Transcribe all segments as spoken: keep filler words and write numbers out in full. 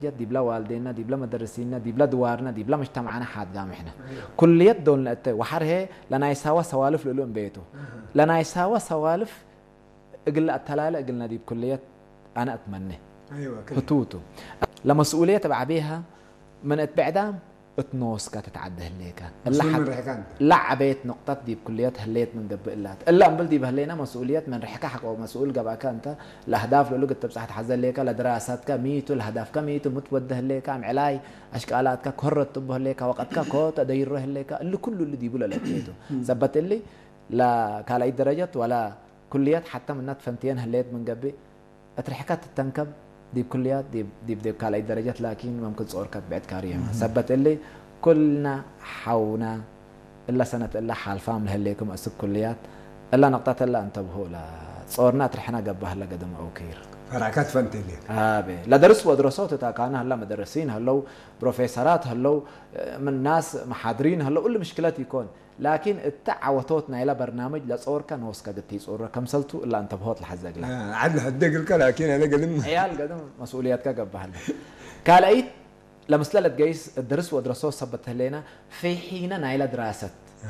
دي بلا والدينا دي بلا مدرسينا دي بلا دوارنا دي بلا مجتمعنا حاد قام احنا كليات دول وحره لنا يساوى سوالف لولون بيته لنا يساوى سوالف اقل التلاله قلنا دي بكليات انا اتمنى ايوه كده فتوتو لمسؤوليه تبع بيها من اتبعدام اتنوس كتتعدى هليك الا لعبت نقطه دي بكليات هليت من قبل إلات الا ام بلدي بهلينا مسؤوليات من رحكه حق او مسؤول قبا كانت الاهداف لو قلت بصحت حزن ليك لدراساتك ميتو الهدف كميتو متوده هليك عم علاي اشكالاتك كهرت طب هليك وقتك كوت دير هليك اللي كله اللي دي بلا لقيته ثبت لي لا كالاي درجات ولا كليات حتى من فنتين هليت من قبل اترحكات التنكب دي بكليات دي دي بدي كالاي درجات لكن ممكن تصور كات بعد كاريما ثبت لي كلنا حونا الا سنه الا حال فام لهليكم اسب كليات الا نقطه الا انتبهوا لا صورنا ترحنا قبه هلا قدم او كير فرعكات فنت لي اه بي لا درس ودراسات تا كان هلا مدرسين هلو بروفيسورات هلو من ناس محاضرين هلو كل مشكلات يكون لكن التعوتوتنا الى برنامج لصور كان وسكا قتي صور كمسلتو الا انتبهوت لحزق لا آه عدنا هدق لكن انا قلم عيال قدم مسؤولياتك قبه هلا قال لمسللة جيس الدرس ودراسات صبت هلينا في حين نايلة دراسة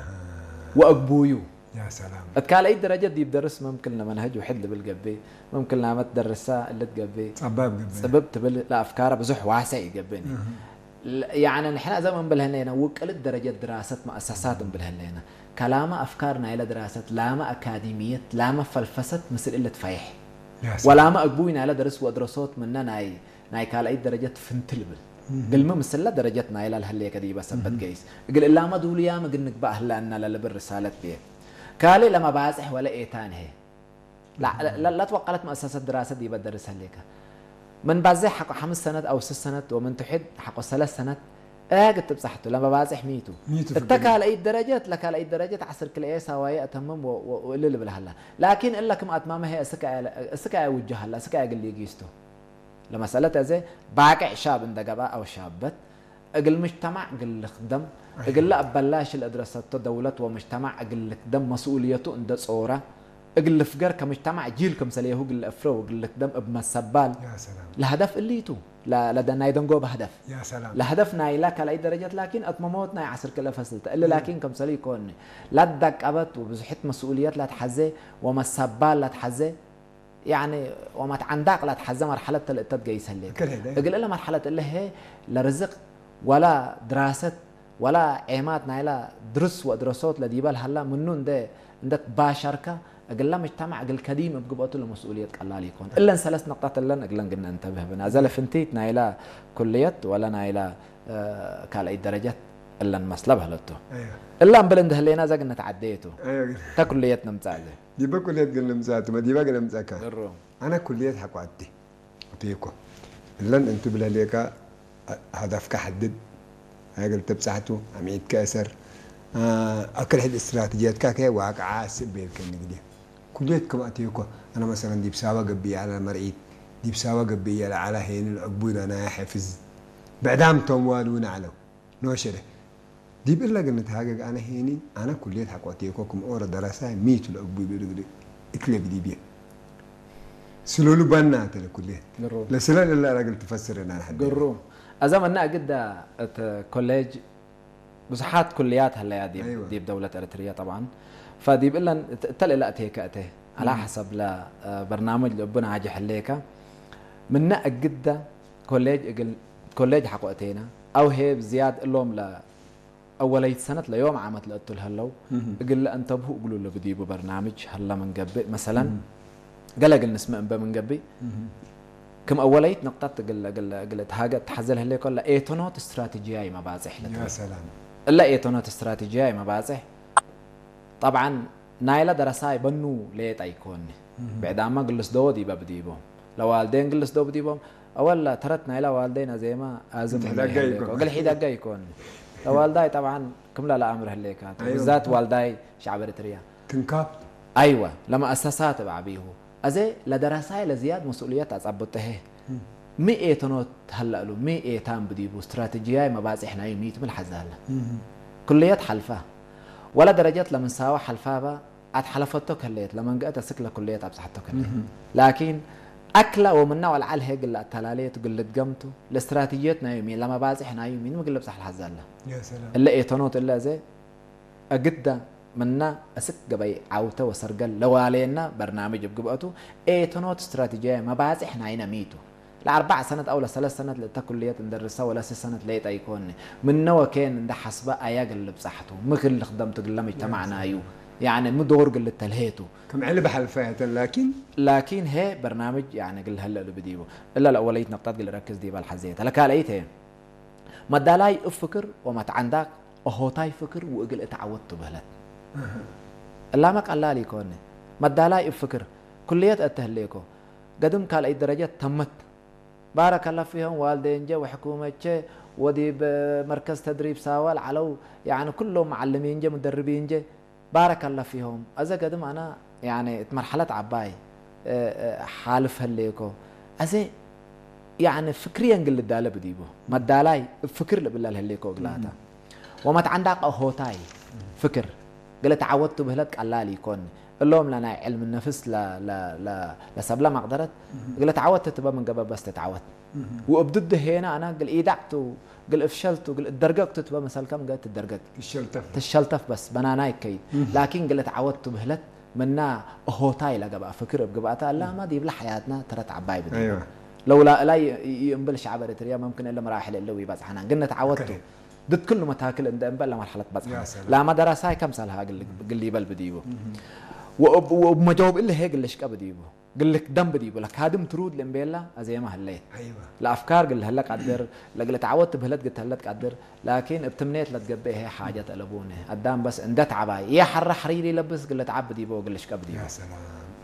وأقبويو يا سلام اتكال أي درجة دي بدرس ممكن لما منهج وحد بالقبي ممكن لما تدرسها اللي تقبي سبب قبي سببت بال لا أفكاره بزح واسع يقبيني يعني نحن زمان بالهنينا وكل درجة دراسة مؤسسات بالهنينا كلام أفكار نايلة دراسة لاما أكاديمية لاما فلفست مثل اللي تفيح ولا ما أقبوي نايلة درس ودراسات مننا ناي ناي كال أي درجة فنتلبل قل ما مسلا درجتنا الى الهليه كدي بس بد جيس قل الا ما دول يا ما قلنك بقى هلا ان لا بالرساله بيه كالي لما بازح ولا ايتان هي لا لا, لا توقلت مؤسسه دراسه دي بدرسها لك من بازح حق خمس سنوات او ست سنوات ومن تحد حق ثلاث سنوات اه قلت بصحته لما بازح ميتو اتكال اي درجات لك اي درجات عصر كل ايه سوايا اتمم واللي اللي بالهلا لكن الا كم اتمام هي اسكا اسكا وجه هلا اسكا قال لي جيستو لمسألة زي باقع شاب عند جبا أو شابت أقل مجتمع أقل خدم أقل لا بلاش الأدرسة دولة ومجتمع أقل خدم مسؤوليته عند صورة أقل فقر كمجتمع جيل كمسليه أقل أفرو أقل خدم ابن السبال يا سلام الهدف اللي تو لا لا دنا يدنجو بهدف يا سلام الهدف نايلا كلا درجات لكن أتمموتنا عصر كلا فصلت إلا لكن كمسلي يكون لا تدك أبد وبزحت مسؤوليات لا تحزي وما السبال لا تحزي يعني وما تعندق لا تحزم مرحلة الاتد جاي يسلك اقول إلا مرحلة اللي هي لا رزق ولا دراسة ولا عمات نايلا درس ودراسات لديبال هلا منون ده عندك باشركة اقول لا مجتمع اقول كديم بقبضته المسؤولية قلال يكون إلا ثلاث نقاط اللي نقول قلنا انتبه بنازل فنتيت نايلا كليات ولا نايلا آه كالاي درجات إلا مسلبها لته ايوه إلا بلند هلينا زق نتعديته ايوه تا كليتنا متعدي دي بكلية قلنا مساعته ما دي بقى قلنا مساكا الروم انا كلية حقواتي تيكو لن انتو بلا ليكا هدفك حدد هاي قلت بساعته عميد كاسر اكل حد استراتيجيات كاكي واقع عاسب بيركن دي كلية كما تيكو انا مثلا دي بساوى قبي على المرئيد دي بساوى قبي على على هين العقبون انا حافظ بعدام توموالون على نوشره دي بيقول لك ان تحقق انا هيني انا كليه حقواتيكو كم اور دراسه ميت الابو بيقول اكلب دي بيه سلولو بنات الكليه لا سلال الا راجل تفسر انا حد قرو ازمنا قد كوليج بصحات كليات هلا دي أيوة. دي بدوله اريتريا طبعا فدي بيقول لنا تل لا اتيك اتي على حسب لا برنامج ربنا عاجي حليكا من قد كوليج كوليج حقواتينا او هي بزياد لهم لا أوليت سنة ليوم عمت لقيت لها لو قل له انتبهوا قولوا له بديبوا برنامج هلا من قبي مثلا قال قل نسمع من قبي كم أوليت نقطة قل قل قلت حاجة تحزلها لي كلها ايتونوت استراتيجية ما بازح يا سلام إلا ايتونوت استراتيجية ما بازح طبعا نايلة درساي بنو ليت أيكون بعد ما قلص دو دي بديبهم لو والدين قلص دو بديبهم أولا ترت نايلة والدين زي ما أزم قل حيدا جاي يكون والداي طبعا كم لا لا امر هليك أيوة. بالذات والداي شعب اريتريا تنكاب ايوه لما اساسات تبع بيه ازي لدراساي لزياد مسؤوليات اصبته مئة تنوت هلا له مئة تام بديبو استراتيجيه ما باز احنا يميت من الحزاله كليات حلفه ولا درجات لمن ساوى حلفه اتحلفتك هليت لما قعدت اسك كليات ابصحتك لكن أكله ومنه ولا على هيك اللي تلاليت وقلت قمته الاستراتيجيتنا يومين لما بازحنا يومين ما قلت بصح الحزالة يا سلام اللي إيتونوت إلا زي أجدا منا أسك جبي عوته وسرقل لو علينا برنامج بقبته إيتونوت استراتيجية ما بازحنا هنا ميتو لأربع سنة أو لثلاث سنة لتكلية ندرسها ولا ست سنة ليت أيكون من نوع كان ده حسب أياق اللي بصحته مخل اللي خدمته قل مجتمعنا أيو يعني مدور قل التلهيته كم علبة حلفات لكن لكن هي برنامج يعني قل هلا اللي بديبه إلا الأولية نقطات قل ركز دي بالحزية لك على إيه ما دالاي أفكر وما تعندك أهو تاي فكر وقل اتعودت بهلت الله ما قال لي كونه ما دالاي أفكر كلية أتهليكو قدم قال أي درجات تمت بارك الله فيهم والدين جا وحكومة جا ودي بمركز تدريب ساوال علو يعني كلهم معلمين جا مدربين جا بارك الله فيهم أذا قدم أنا يعني مرحلة عباي حالف هالليكو أزي يعني فكريا قل الدالة بديبه ما الدالاي فكر بالله هالليكو قلاتا وما تعندك أهوتاي فكر قلت تعودت بهلك الله لي يكون اللهم لنا علم النفس لا لا لا لسبلا ما قدرت قلت تعودت تبى من قبل بس تتعود وابدد هنا انا قل ايدعت قل افشلت قل اتدرجت تبى مثلا كم قلت تدرجت الشلتف تشلتف بس بناناي كيد لكن قلت تعودت بهلت منا هوتاي لا قبا فكر بقباتا لا ما دي بلا حياتنا ترى تعباي بدي ايوه لو لا لا ينبل شعب اريتريا ممكن الا مراحل اللي ويبز حنا قلنا تعودت ضد كل متاكل عند امبلا مرحله بزح لا ما دراساي كم سالها قل قل لي بل بديبو وما جاوب الا هيك اللي شقا بديبو قل لك دم بديبو لك هادم ترود لمبيلا زي ما هليت ايوه الافكار قل هلك قدر لقل تعودت بهلت قلت هلت قدر لكن ابتمنيت لا تقبي هي حاجه تلبونه قدام بس اندت تعباي يا حر حريري لبس قل تعب بديبو قل شقا بديبو يا سلام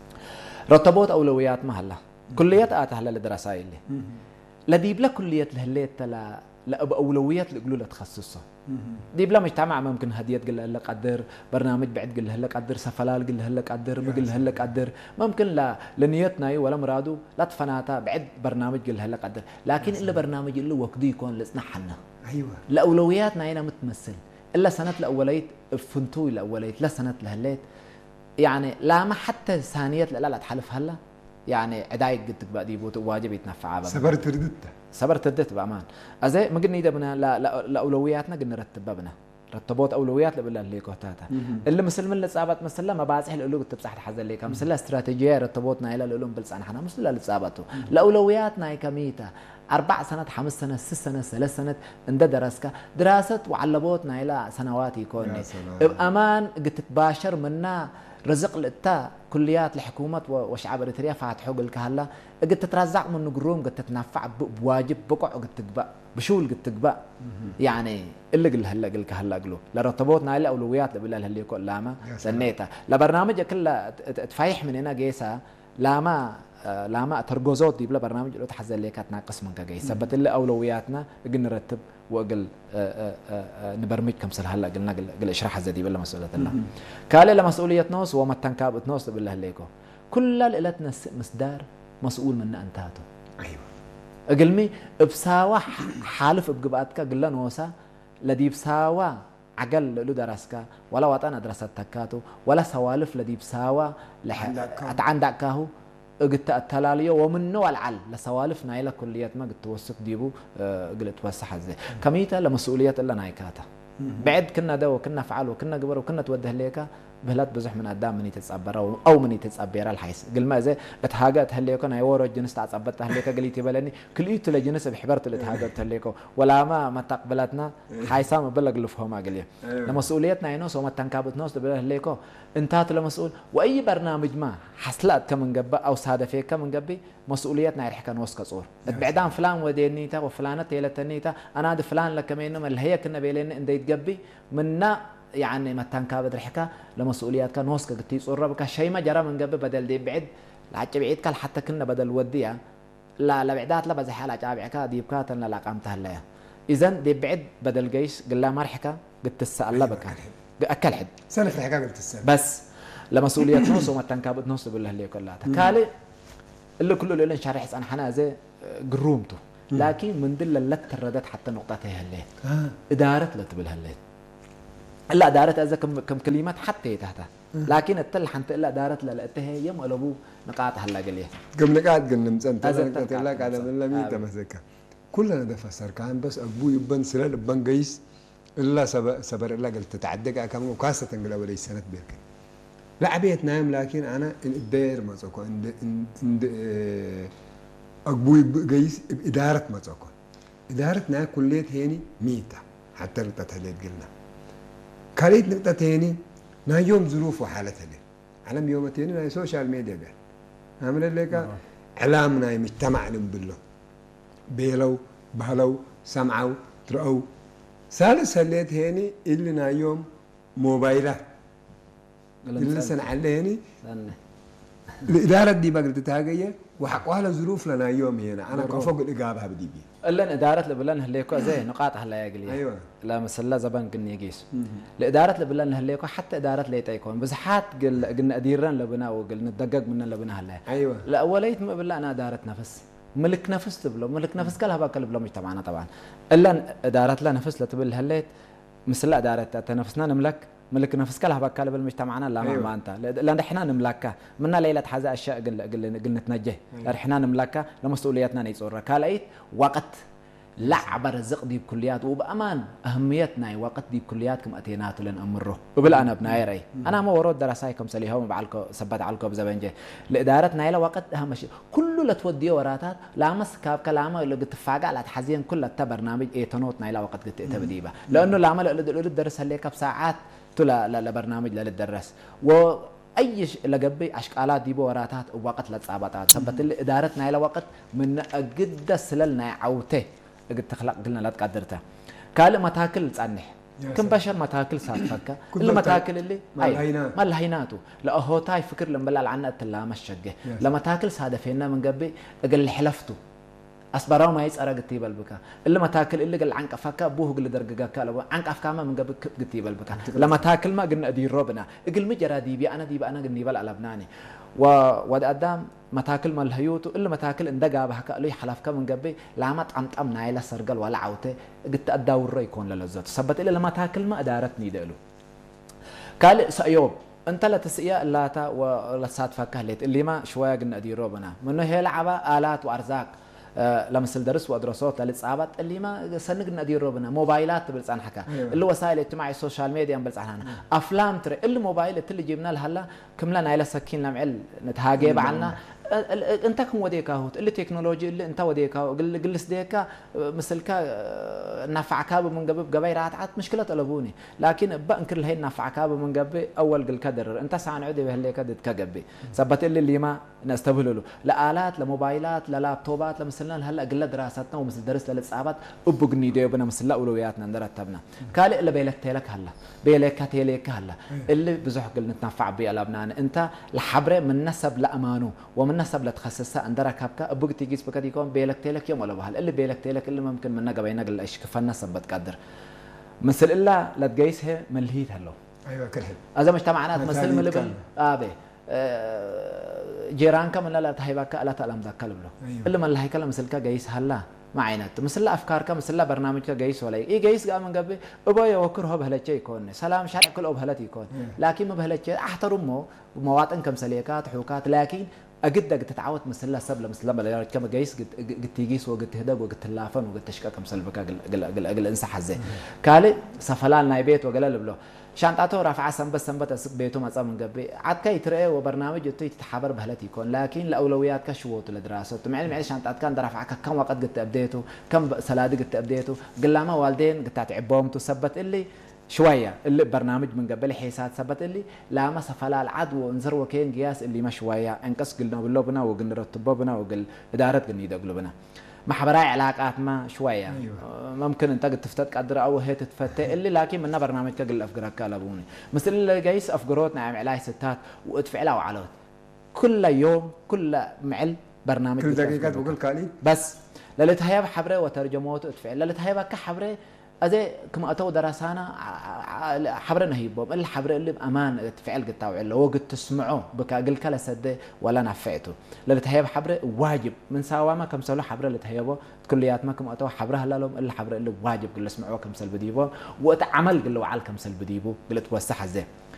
رتبوت اولويات ما هلا كليات ات هلا لدراساي اللي لديب لك كليه هليت لا لا بأولويات اللي يقولوا له تخصصه دي بلا مجتمع ممكن هدية قل لك قدر برنامج بعد قل لك قدر سفلال قل لك قدر مقل لك قدر ممكن لا لنيتنا ولا مرادو لا تفناتا بعد برنامج قل لك قدر لكن إلا برنامج اللي وقدي يكون لسنحنا ايوه لأولوياتنا هنا متمثل إلا سنة الأوليت فنتوي الأوليت لا سنة لهليت يعني لا ما حتى ثانية لا لا تحلف هلا يعني عداية قد تبقى دي بوت واجب يتنفع صبرت ردت صبرت ردت بأمان أزاي ما قلنا إذا بنا لا لا لأولوياتنا قلنا رتب بنا رتبوت أولويات لبلا اللي كهتاتا اللي مثل من اللي صابت مثل ما بعزح الأولو قلت بصح حزن ليك مثل استراتيجية رتبوتنا إلى الأولو بلسان حنا مثل اللي صابته لأولوياتنا كميتا أربع سنوات خمس سنوات ست سنوات ثلاث سنوات عند دراسك دراسة وعلبوتنا إلى سنوات يكون بأمان قلت تباشر منا رزق التا كليات الحكومة وشعب إريتريا فاتحوا قل كهلا قد تترزق من نقروم قد تتنفع بواجب بقع قد تقبأ بشول قد تقبأ يعني اللي قل هلا قل كهلا قلو لرتبوتنا إلى أولويات لبلا اللي يقول لاما سنيتها لبرنامج كله تفايح من هنا جيسا لاما لاما ترجوزات دي بلا برنامج لو تحزن ليك تناقص من كجاي سبت اللي أولوياتنا قل نرتب وقل نبرمج كم سنة هلا قلنا قل قل اشرح زدي بلا مسؤولية الله قال له مسؤولية نوس وما تنكاب نوس بالله ليكو كل ليلتنا مسدار مسؤول منا أنتاتو أيوة قلمي بساوى حالف بقباتك قل نوسا لدي بساوى عقل له دراسك ولا وطن دراسات تكاتو ولا سوالف لدي بساوى لح عندك كاهو قلت التلالية ومن نوع العل لسوالف نايلة كليات ما قلت توثق ديبو قلت توسح ازاي كميته لمسؤولية إلا نايكاته بعد كنا ده وكنا فعل وكنا قبر وكنا توده ليك بهلات بزح من قدام مني تتصبر او مني تتصبر الحيس قل ما زي اتهاجت هليكو انا يورو جنس تعصبت هليك قليتي بلني كليت لجنس بحبرت الاتهاجت هليكو ولا ما ما تقبلتنا حيسام بلغ لفهم قال لمسؤوليتنا ينوس وما تنكابت نوس هليكو انت لمسؤول واي برنامج ما حصلت كم نقبا او صادفه كم نقبي مسؤوليتنا يرحك نوس كصور بعدان فلان ودينيتا وفلانه تيلتنيتا انا هذا فلان لكمين ما هي كنا بيلين اند يتقبي منا يعني ما تنكابد رحكا لمسؤوليات كان وسك قتي صور بك شيء ما جرى من قبل بدل دي بعد لعج بعيد كل حتى كنا بدل وديها لا لا بعدات لا بزح حاله جابعك دي بكاتن لا قامتها لها اذا دي بعد بدل جيش قال لا مرحكا قلت تسال بك اكل حد سنه في الحكايه قلت تسال بس لمسؤوليات نص وما تنكابد نص بالله اللي كلها كالي اللي كله اللي شارح انا حنا زي قرومته لكن من دل لا تردت حتى نقطتها هليت اداره لا تبل هليت إلا دارت إذا كم كم كلمات حتى تحتها لكن التل حنت إلا دارت للأتها يوم قلبوا نقاط هلا قليه قم نقاط قلنا مزنت قلت لك على من لم يتمسك كلنا ده فسر كان بس أبوي يبان سلال يبان قيس إلا سبر سبر إلا قلت تتعدق كم وكاسة تنقل أولي سنة بيرك لا عبيت نايم لكن أنا الدير ما تقول عند عند أبوي قيس إدارة ما تقول إدارتنا كلية هني ميتة حتى نقطة قلنا كاريت نقطة هني نا يوم ظروف وحالتها لي علم يوم تاني نا سوشيال ميديا بيت عمل لك علامنا مجتمع بالله بيلو بهلو سمعوا ترأوا ثالث هليت هني اللي نا يوم موبايلات اللي سنة عليني الإدارة دي بقدر تتاجيه وحقوا لها ظروف لنا يوم هنا أنا كفوق الإجابة بدي بيه إلا إدارة لبلان هليكو زي نقاط هلا يقلي أيوة لا مثلا زبان قلني يجيس الإدارة لبلان هليكو حتى إدارة ليت يكون بس حات قل قلنا أديران لبنا وقلنا ندقق من لبنا هلا أيوة لا وليت ما بالله أنا إدارة نفس ملك نفس تبلو ملك نفس كلها بقى بلو مجتمعنا طبعا إلا إدارة لا نفس لا تبل هليت مثل إدارة تنفسنا نملك ملك نفس كلها بقى كلب المجتمعنا لا أيوة. ما أنت لأن إحنا نملكها منا ليلة حذا أشياء قل قل قل نتنجه أيوة. إحنا نملكها لمسؤولياتنا نيصورها كالأيت وقت لا عبر الزق دي بكليات وبأمان أهميتنا وقت دي بكليات كم أتيناتو لن أمره وبلا أنا بناي رأي أنا ما ورود دراساي كم سليها وما بعلكو سبت علكو بزبنجة لإدارتنا إلى وقت أهم شيء كله لا توديه وراتات لا مس كاب كلامه اللي قتفاجأ لا تحزين كل التبرنامج إيه تنوتنا إلى وقت قت تبديبه لأنه العمل اللي اللي درس هليك بساعات تلا لا برنامج لا للدرس و أي شيء لقبي أشكالات دي بوراتات ووقت لا تصعبات سبت اللي إدارتنا إلى وقت من أجد سللنا عوته قد تخلق قلنا لا تقدرته قال متاكل تصنح كم بشر متاكل ساتفكا اللي متاكل اللي اي ما الهيناتو لا هو تاي فكر لما بلال عنا تلام الشقه لما تاكل هدفينا من قبي اقل حلفتو أصبروا ما يسأر قتيب البكا اللي ما تاكل اللي قال عنك أفكا أبوه قل درجة كلا عنك أفكا ما من قبل قتيب البكا لما تاكل ما قلنا أدير ربنا قل مجرى ديبي أنا ديبي أنا قلني بل على بناني و ود قدام ما تاكل ما الهيوت اللي ما تاكل إن دجا بحكا لي حلف كم من قبل لعمت عمت أم نايلة سرقل ولا عوته قلت أدور يكون للزات سبت إلا لما تاكل ما أدارتني دلو قال سأيوب أنت لا تسقيا إلا تا ولا سات فكه ليت اللي ما شوية قلنا أدير ربنا منه هي لعبة آلات وأرزاق أه لمثل درس وأدرسات للصعبات اللي ما سنقنا ندير ربنا موبايلات بلسان حكا أيوة. اللي وسائل اجتماعي السوشيال ميديا بلسان أفلام ترى اللي موبايل اللي جبنا لهلا كملنا إلى سكين لمعل نتهاجب عنا انت كم وديك اهوت اللي تكنولوجي اللي انت وديك قل قل سديك مثل كا نفعك من قبل قبيرات عاد مشكله طلبوني لكن بانكر هي نفعك من قبل اول قل كدر انت سان عدي بهلي كدت كقبي ثبت اللي اللي ما نستبهل له لآلات لموبايلات للابتوبات لمثلنا هلا قل دراستنا ومثل درس للصعبات ابقني ديبنا مثل اولوياتنا نرتبنا قال الا بيلك تيلك هلا بيلك تيلك هلا اللي بزح قل نتنفع بيه لبنان انت الحبره من نسب لامانه ومن نسب لتخصصها عندها كابكا ابوك تيجيس بكاد يكون بيلك تيلك يوم ولا بحال اللي بيلك تيلك اللي ممكن من نقبي نقل ايش كفنا نسب بتقدر مثل الا لا تقيسها ملهيت هلو ايوه كلها اذا مجتمعات مثل ملبن ابي أه جيران كم لا تهيبك لا تعلم ذاك له أيوة. اللي من هيك مثل كا قيس هلا معينات مثل افكار كم مثل برنامج كا قيس ولا اي قيس قام من قبل ابويا وكره بهلتي يكون سلام شارع كل بهلتي يكون لكن ما بهلتي احترمه مواطن كم سليكات حوكات لكن أجدك تتعود مثلا سبلة مثلا بلا كم جيس قد تيجيس وقد تهدق وقد تلافن وقد تشكا كم سلبك قل قل قل قل إنسى حزة كالي سفلان نايبيت وقلل بلو شانتاته رافع سنبت سنبت أسق بيته مثلا من قبل عاد كي ترى وبرنامج يتوي تتحبر بهلتي يكون لكن الأولويات كشوط الدراسة تمعني معي شانتات كان درافع كم وقت قد تأبديته كم سلادة قد تأبديته قل ما والدين قد تعبهم تثبت اللي شوية اللي برنامج من قبل حسات ثبت اللي لا ما سفلا العدو ونزر وكين قياس اللي ما شوية انقص قلنا باللبنا وقلنا رتبنا وقل إدارة قلنا يدقلبنا محبراي علاقات ما شوية أيوة. ممكن انت قد تفتت قدر او هي تتفتى اللي لكن منا برنامج كقل افقرك كالبوني مثل اللي جايس افقروتنا عم علاي ستات وادفعلها وعلوت كل يوم كل معل برنامج كل دقيقة بقول كالي بس للتهيب حبره وترجموت ادفع للتهيب كحبره أزي كما أتو دراسانا حبرنا هيبوم إلا حبر اللي بأمان فعل قطاو علا وقت تسمعوه بك أقل كلا سد ولا نفعته للي تهيب حبر واجب من سواما كم سولا حبر اللي تهيبه كليات ما كم أتو حبرها لا لهم إلا حبر اللي واجب قل اسمعوه كم سل بديبو وتعمل قل وعال كم سل بديبو قلت وسح زي